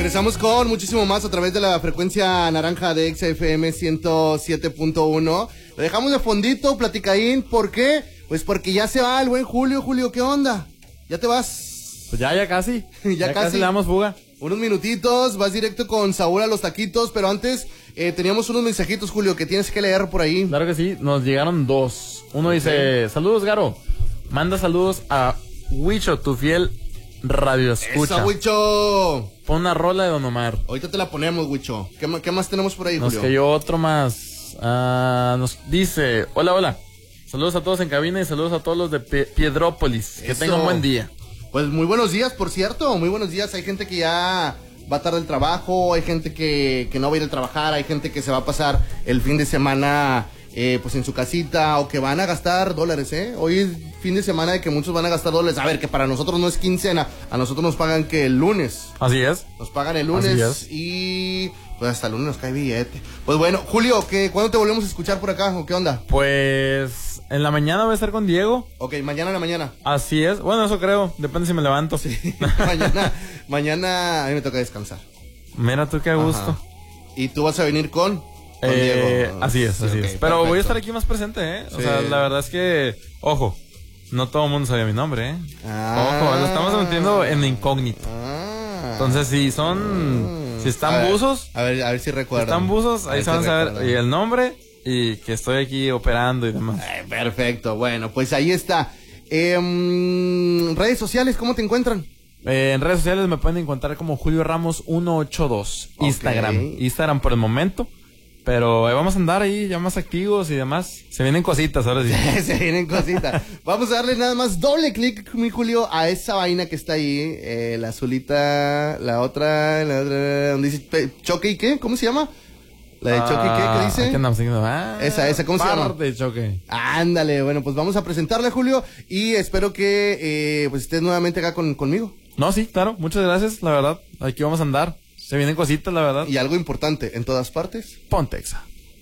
Regresamos con muchísimo más a través de la frecuencia naranja de XFM 107.1. Lo dejamos de fondito, platicaín. ¿Por qué? Pues porque ya se va el buen Julio. Julio, ¿qué onda? ¿Ya te vas? Pues ya casi. ya casi le damos fuga. Unos minutitos, vas directo con Saúl a los taquitos, pero antes teníamos unos mensajitos, Julio, que tienes que leer por ahí. Claro que sí, nos llegaron dos. Uno dice, saludos, Garo. Manda saludos a Huicho, tu fiel radio escucha. ¡Eso, Huicho! Pon una rola de Don Omar. Ahorita te la ponemos, Huicho. ¿Qué más tenemos por ahí, Julio? Nos cayó otro más. Nos dice, hola. Saludos a todos en cabina y saludos a todos los de Piedrópolis. Que tengan un buen día. Pues muy buenos días, por cierto. Muy buenos días. Hay gente que ya va tarde al trabajo, hay gente que no va a ir a trabajar, hay gente que se va a pasar el fin de semana pues en su casita o que van a gastar dólares, Hoy es fin de semana de que muchos van a gastar dólares. A ver, que para nosotros no es quincena, a nosotros nos pagan que el lunes. Así es. Nos pagan el lunes y pues hasta el lunes nos cae billete. Pues bueno, Julio, ¿cuándo te volvemos a escuchar por acá o qué onda? Pues en la mañana voy a estar con Diego. Ok, mañana en la mañana. Así es. Bueno, eso creo. Depende si me levanto. Sí. mañana a mí me toca descansar. Mira tú qué a gusto. Ajá. Y tú vas a venir con Diego. Así es. Okay, Pero perfecto. voy a estar aquí más presente, O Sí. sea, la verdad es que, ojo, no todo el mundo sabía mi nombre, Ojo, lo estamos metiendo en incógnito. Entonces, si están buzos. A ver si recuerdan. Si están buzos, ahí se van a saber recuerdan. y el nombre y que estoy aquí operando y demás. Perfecto, bueno, pues ahí está. Redes sociales, ¿cómo te encuentran? En redes sociales me pueden encontrar como Julio Ramos 182. Ok. Instagram por el momento. Pero vamos a andar ahí ya más activos y demás. Se vienen cositas ahora sí. Se vienen cositas. Vamos a darle nada más doble clic, mi Julio, a esa vaina que está ahí. La azulita, la otra, donde dice choque y qué, ¿cómo se llama? La de choque y qué dice. ¿Qué andamos haciendo? Esa, ¿cómo se llama? Parte de choque. Ándale, bueno, pues vamos a presentarle, Julio, y espero que pues estés nuevamente acá conmigo. No, sí, claro, muchas gracias, la verdad. Aquí vamos a andar. Se vienen cositas, la verdad. Y algo importante, en todas partes. Pontexa.